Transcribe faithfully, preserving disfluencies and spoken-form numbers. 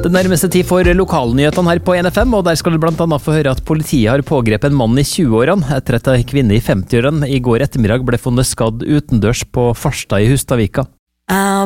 Det nærmeste tid for lokalnyhetene her på N F M, og der skal du blant annet få høre at politiet har pågrepet en mann i tjue-årene etter at en kvinne i femti-årene i går ettermiddag ble funnet skadd utendørs på Farstad i Hustadvika.